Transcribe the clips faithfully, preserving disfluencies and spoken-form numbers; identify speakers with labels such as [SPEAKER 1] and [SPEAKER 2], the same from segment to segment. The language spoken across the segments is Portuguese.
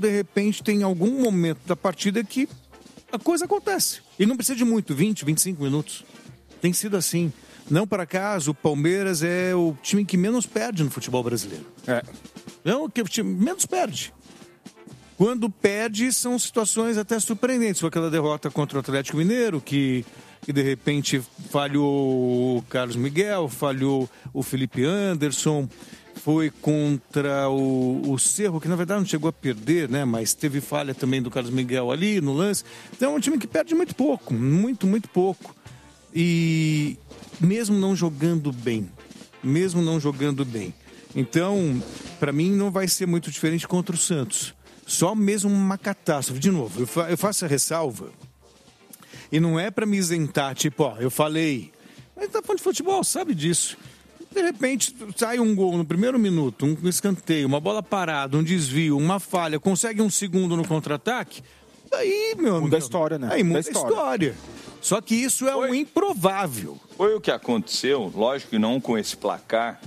[SPEAKER 1] de repente, tem algum momento da partida que a coisa acontece. E não precisa de muito, vinte, vinte e cinco minutos. Tem sido assim. Não por acaso, o Palmeiras é o time que menos perde no futebol brasileiro.
[SPEAKER 2] É.
[SPEAKER 1] É o que o time menos perde. Quando perde, são situações até surpreendentes. Foi aquela derrota contra o Atlético Mineiro, que, que de repente falhou o Carlos Miguel, falhou o Felipe Anderson, foi contra o, o Cerro, que na verdade não chegou a perder, né? Mas teve falha também do Carlos Miguel ali no lance. Então é um time que perde muito pouco, muito, muito pouco. E mesmo não jogando bem, mesmo não jogando bem. Então, para mim, não vai ser muito diferente contra o Santos. Só mesmo uma catástrofe. De novo, eu, fa- eu faço a ressalva. E não é para me isentar, tipo, ó, eu falei. Mas tá falando de futebol, sabe disso. De repente, sai um gol no primeiro minuto, um escanteio, uma bola parada, um desvio, uma falha, consegue um segundo no contra-ataque. Aí, meu amigo.
[SPEAKER 2] Muda a história, né?
[SPEAKER 1] Aí muda a
[SPEAKER 2] Da
[SPEAKER 1] história.
[SPEAKER 2] história.
[SPEAKER 1] Só que isso é
[SPEAKER 3] Foi.
[SPEAKER 1] um improvável.
[SPEAKER 3] Foi o que aconteceu, lógico que não com esse placar.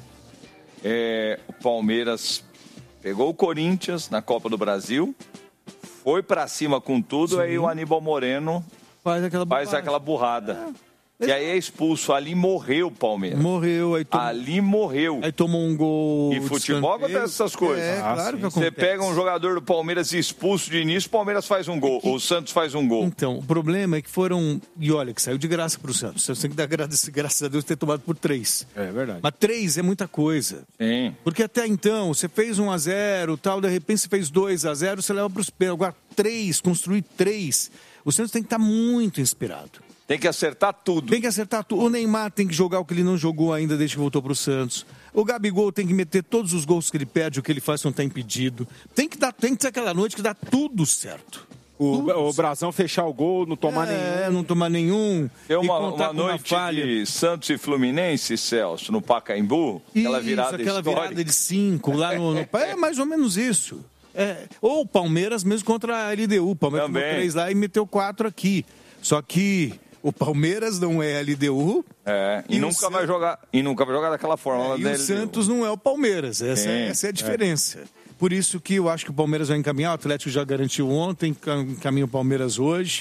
[SPEAKER 3] É, o Palmeiras pegou o Corinthians na Copa do Brasil, foi pra cima com tudo,
[SPEAKER 1] Sim.
[SPEAKER 3] aí o Aníbal Moreno
[SPEAKER 1] Faz aquela
[SPEAKER 3] faz
[SPEAKER 1] bobagem.
[SPEAKER 3] aquela burrada. E aí é expulso, ali morreu o Palmeiras.
[SPEAKER 1] Morreu, aí tomou,
[SPEAKER 3] Ali morreu.
[SPEAKER 1] aí tomou um gol.
[SPEAKER 3] E
[SPEAKER 1] de
[SPEAKER 3] futebol
[SPEAKER 1] escanteio.
[SPEAKER 3] acontece essas coisas.
[SPEAKER 1] É,
[SPEAKER 2] Ah,
[SPEAKER 1] claro
[SPEAKER 2] sim.
[SPEAKER 1] que
[SPEAKER 3] Você
[SPEAKER 1] acontece.
[SPEAKER 3] pega um jogador do Palmeiras expulso de início, o Palmeiras faz um gol, ou o Santos faz um gol.
[SPEAKER 1] Então, o problema é que foram. E olha, que saiu de graça pro Santos. Você tem que dar graças, graças a Deus ter tomado por três.
[SPEAKER 2] É verdade.
[SPEAKER 1] Mas três é muita coisa.
[SPEAKER 3] Sim.
[SPEAKER 1] Porque até então, você fez um a zero, tal, de repente você fez dois a zero, você leva pros pênaltis. Agora, três, construir três. O Santos tem que estar muito inspirado.
[SPEAKER 3] Tem que acertar tudo.
[SPEAKER 1] Tem que acertar tudo. O Neymar tem que jogar o que ele não jogou ainda desde que voltou pro Santos. O Gabigol tem que meter todos os gols que ele perde, o que ele faz não está impedido. Tem que, dar, tem que ser aquela noite que dá tudo certo.
[SPEAKER 2] O, o Brasão fechar o gol, não tomar
[SPEAKER 1] É,
[SPEAKER 2] nenhum.
[SPEAKER 1] não tomar nenhum.
[SPEAKER 3] Tem
[SPEAKER 1] e
[SPEAKER 3] uma,
[SPEAKER 1] contar
[SPEAKER 3] uma
[SPEAKER 1] com
[SPEAKER 3] noite
[SPEAKER 1] falha.
[SPEAKER 3] de Santos e Fluminense, Celso, no Pacaembu, aquela
[SPEAKER 1] Isso,
[SPEAKER 3] virada
[SPEAKER 1] aquela
[SPEAKER 3] histórica.
[SPEAKER 1] virada de cinco lá no, no... É mais ou menos isso. É, ou o Palmeiras mesmo contra a L D U. O Palmeiras tomou
[SPEAKER 3] Também.
[SPEAKER 1] três lá e meteu quatro aqui. Só que o Palmeiras não é a L D U.
[SPEAKER 3] É, e,
[SPEAKER 1] E o
[SPEAKER 3] nunca
[SPEAKER 1] San-
[SPEAKER 3] vai jogar, e nunca vai jogar daquela forma.
[SPEAKER 1] É,
[SPEAKER 3] lá
[SPEAKER 1] e
[SPEAKER 3] da
[SPEAKER 1] o
[SPEAKER 3] L D U.
[SPEAKER 1] Santos não é o Palmeiras. Essa,
[SPEAKER 3] Sim,
[SPEAKER 1] essa é a diferença. Por isso que eu acho que o Palmeiras vai encaminhar. O Atlético já garantiu ontem, encaminha o Palmeiras hoje.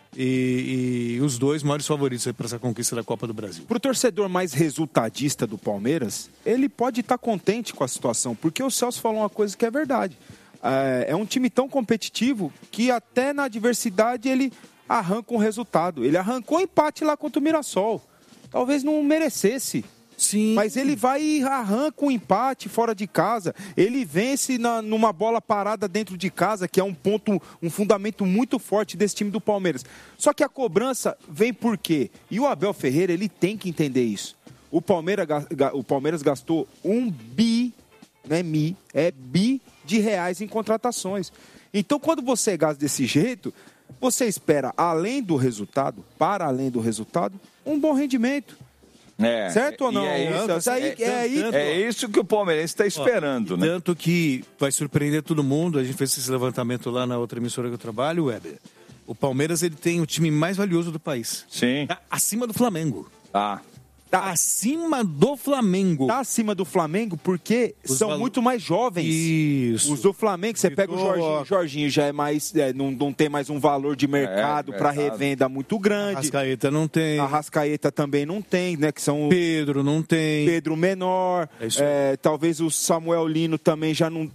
[SPEAKER 1] E, e os dois maiores favoritos para essa conquista da Copa do Brasil.
[SPEAKER 2] Para o torcedor mais resultadista do Palmeiras, ele pode estar contente com a situação, porque o Celso falou uma coisa que é verdade. É, é um time tão competitivo que até na adversidade ele arranca um resultado. Ele arrancou um empate lá contra o Mirassol. Talvez não merecesse.
[SPEAKER 1] Sim.
[SPEAKER 2] Mas ele vai e arranca um empate fora de casa. Ele vence na, numa bola parada dentro de casa, que é um ponto, um fundamento muito forte desse time do Palmeiras. Só que a cobrança vem por quê? E o Abel Ferreira, ele tem que entender isso. O Palmeiras, o Palmeiras gastou um bi, não é mi, é bi de reais em contratações. Então, quando você gasta desse jeito, você espera, além do resultado, para além do resultado, um bom rendimento.
[SPEAKER 3] É,
[SPEAKER 2] Certo ou não?
[SPEAKER 3] e É isso,
[SPEAKER 2] Isso aí-
[SPEAKER 3] é,
[SPEAKER 2] é aí-
[SPEAKER 3] é isso que o palmeirense está esperando,
[SPEAKER 1] Ó,
[SPEAKER 3] né?
[SPEAKER 1] Tanto que vai surpreender todo mundo. A gente fez esse levantamento lá na outra emissora que eu trabalho, Weber. O Palmeiras ele tem o time mais valioso do país.
[SPEAKER 3] Sim.
[SPEAKER 1] Tá acima do Flamengo.
[SPEAKER 3] Tá.
[SPEAKER 1] Tá acima do Flamengo.
[SPEAKER 2] Tá acima do Flamengo porque
[SPEAKER 1] Os
[SPEAKER 2] são
[SPEAKER 1] valo-
[SPEAKER 2] muito mais jovens.
[SPEAKER 1] Isso.
[SPEAKER 2] Os do Flamengo, você pega o Jorginho, o Jorginho já é mais, é, não, não tem mais um valor de mercado
[SPEAKER 3] É,
[SPEAKER 2] para
[SPEAKER 3] mercado.
[SPEAKER 2] revenda muito grande.
[SPEAKER 1] Arrascaeta não tem.
[SPEAKER 2] A Rascaeta também não tem, né? Que são o
[SPEAKER 1] Pedro não tem.
[SPEAKER 2] Pedro menor.
[SPEAKER 1] É isso aí.
[SPEAKER 2] é, talvez o Samuel Lino também já não.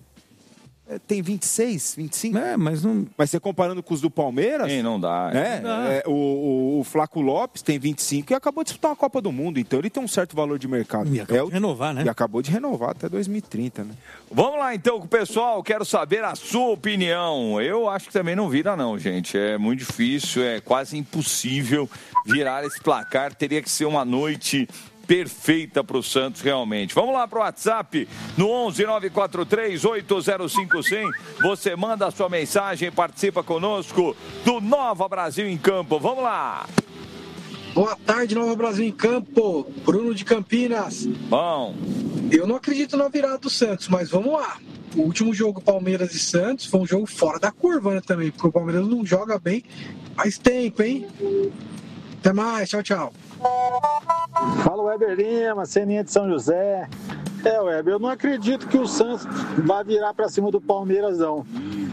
[SPEAKER 2] é, tem vinte e seis, vinte e cinco.
[SPEAKER 1] É, mas não.
[SPEAKER 2] Mas você comparando com os do Palmeiras.
[SPEAKER 3] Sim, não dá.
[SPEAKER 2] né?
[SPEAKER 1] Não dá.
[SPEAKER 2] É, o, o, o Flaco Lopes tem vinte e cinco e acabou de disputar uma Copa do Mundo, então ele tem um certo valor de mercado.
[SPEAKER 1] E acabou
[SPEAKER 2] É o-
[SPEAKER 1] de renovar, né?
[SPEAKER 2] E acabou de renovar até dois mil e trinta, né?
[SPEAKER 3] Vamos lá então com o pessoal, quero saber a sua opinião. Eu acho que também não vira não, gente. É muito difícil, é quase impossível virar esse placar. Teria que ser uma noite perfeita para o Santos, realmente. Vamos lá para o WhatsApp, no onze nove quatro três oito zero cinco zero zero. Você manda a sua mensagem e participa conosco do Nova Brasil em Campo. Vamos lá.
[SPEAKER 4] Boa tarde, Nova Brasil em Campo. Bruno de Campinas.
[SPEAKER 3] Bom,
[SPEAKER 4] Eu não acredito na virada do Santos, mas vamos lá. O último jogo Palmeiras e Santos foi um jogo fora da curva, né, também, porque o Palmeiras não joga bem faz tempo, hein? Até mais, tchau, tchau.
[SPEAKER 5] Fala, Weber Lima, Ceninha de São José. É, Weber, eu não acredito que o Santos vai virar para cima do Palmeiras, não.